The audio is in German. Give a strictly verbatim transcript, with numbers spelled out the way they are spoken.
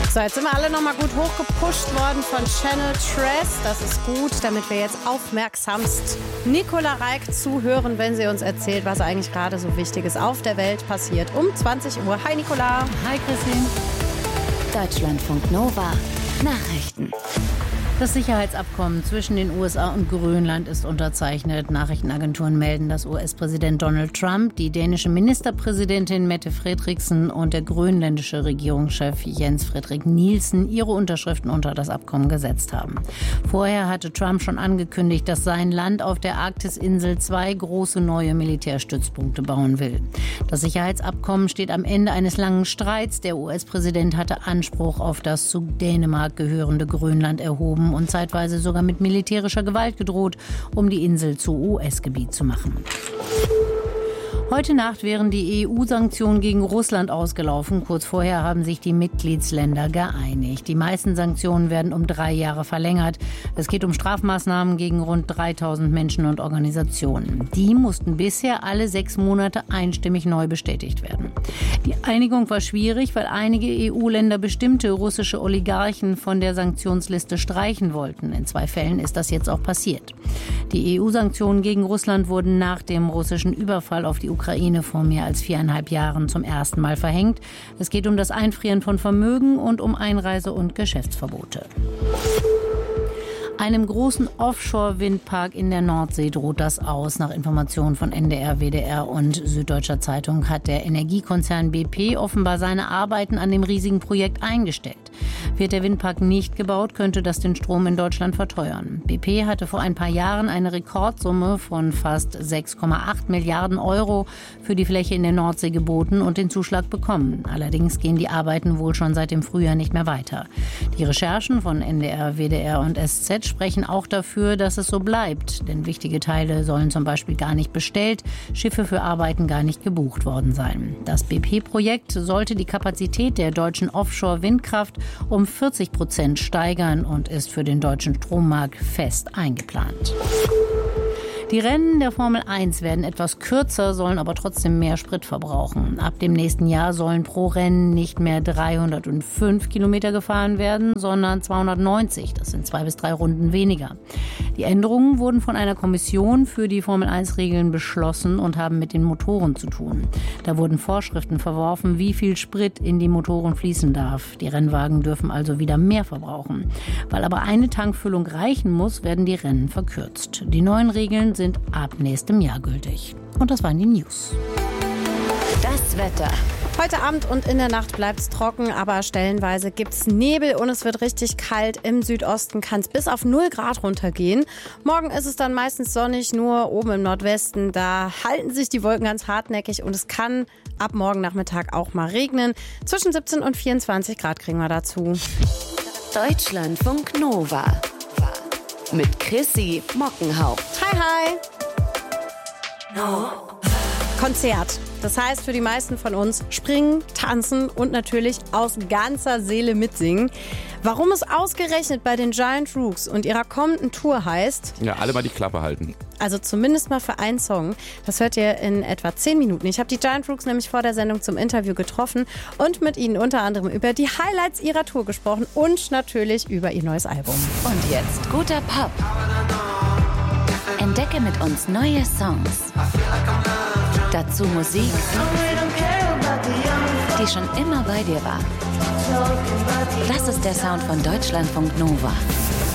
So, jetzt sind wir alle nochmal gut hochgepusht worden von Channel Tress. Das ist gut, damit wir jetzt aufmerksamst Nicola Reik zuhören, wenn sie uns erzählt, was eigentlich gerade so Wichtiges auf der Welt passiert. Um zwanzig Uhr. Hi Nicola. Hi Christine. Deutschlandfunk Nova. Nachrichten. Das Sicherheitsabkommen zwischen den U S A und Grönland ist unterzeichnet. Nachrichtenagenturen melden, dass U S-Präsident Donald Trump, die dänische Ministerpräsidentin Mette Frederiksen und der grönländische Regierungschef Jens Frederik Nielsen ihre Unterschriften unter das Abkommen gesetzt haben. Vorher hatte Trump schon angekündigt, dass sein Land auf der Arktisinsel zwei große neue Militärstützpunkte bauen will. Das Sicherheitsabkommen steht am Ende eines langen Streits. Der U S-Präsident hatte Anspruch auf das zu Dänemark gehörende Grönland erhoben und zeitweise sogar mit militärischer Gewalt gedroht, um die Insel zu U S-Gebiet zu machen. Heute Nacht wären die E U-Sanktionen gegen Russland ausgelaufen. Kurz vorher haben sich die Mitgliedsländer geeinigt. Die meisten Sanktionen werden um drei Jahre verlängert. Es geht um Strafmaßnahmen gegen rund dreitausend Menschen und Organisationen. Die mussten bisher alle sechs Monate einstimmig neu bestätigt werden. Die Einigung war schwierig, weil einige E U-Länder bestimmte russische Oligarchen von der Sanktionsliste streichen wollten. In zwei Fällen ist das jetzt auch passiert. Die E U-Sanktionen gegen Russland wurden nach dem russischen Überfall auf die Ukraine vor mehr als viereinhalb Jahren zum ersten Mal verhängt. Es geht um das Einfrieren von Vermögen und um Einreise- und Geschäftsverbote. Einem großen Offshore-Windpark in der Nordsee droht das aus. Nach Informationen von N D R, W D R und Süddeutscher Zeitung hat der Energiekonzern B P offenbar seine Arbeiten an dem riesigen Projekt eingestellt. Wird der Windpark nicht gebaut, könnte das den Strom in Deutschland verteuern. B P hatte vor ein paar Jahren eine Rekordsumme von fast sechs Komma acht Milliarden Euro für die Fläche in der Nordsee geboten und den Zuschlag bekommen. Allerdings gehen die Arbeiten wohl schon seit dem Frühjahr nicht mehr weiter. Die Recherchen von N D R, W D R und S Z sprechen auch dafür, dass es so bleibt. Denn wichtige Teile sollen zum Beispiel gar nicht bestellt, Schiffe für Arbeiten gar nicht gebucht worden sein. Das B P-Projekt sollte die Kapazität der deutschen Offshore-Windkraft um vierzig Prozent steigern und ist für den deutschen Strommarkt fest eingeplant. Die Rennen der Formel eins werden etwas kürzer, sollen aber trotzdem mehr Sprit verbrauchen. Ab dem nächsten Jahr sollen pro Rennen nicht mehr dreihundertfünf Kilometer gefahren werden, sondern zweihundertneunzig. Das sind zwei bis drei Runden weniger. Die Änderungen wurden von einer Kommission für die Formel eins Regeln beschlossen und haben mit den Motoren zu tun. Da wurden Vorschriften verworfen, wie viel Sprit in die Motoren fließen darf. Die Rennwagen dürfen also wieder mehr verbrauchen. Weil aber eine Tankfüllung reichen muss, werden die Rennen verkürzt. Die neuen Regeln sind ab nächstem Jahr gültig. Und das waren die News. Das Wetter. Heute Abend und in der Nacht bleibt es trocken, aber stellenweise gibt es Nebel und es wird richtig kalt. Im Südosten kann es bis auf null Grad runtergehen. Morgen ist es dann meistens sonnig, nur oben im Nordwesten. Da halten sich die Wolken ganz hartnäckig und es kann ab morgen Nachmittag auch mal regnen. Zwischen siebzehn und vierundzwanzig Grad kriegen wir dazu. Deutschlandfunk Nova. Mit Chrissy Mockenhaupt. Hi, hi. No. Konzert. Das heißt für die meisten von uns springen, tanzen und natürlich aus ganzer Seele mitsingen. Warum es ausgerechnet bei den Giant Rooks und ihrer kommenden Tour heißt... Ja, alle mal die Klappe halten. Also zumindest mal für einen Song. Das hört ihr in etwa zehn Minuten. Ich habe die Giant Rooks nämlich vor der Sendung zum Interview getroffen und mit ihnen unter anderem über die Highlights ihrer Tour gesprochen und natürlich über ihr neues Album. Und jetzt guter Pop. Entdecke mit uns neue Songs. Dazu Musik, die schon immer bei dir war. Das ist der Sound von Deutschlandfunk Nova.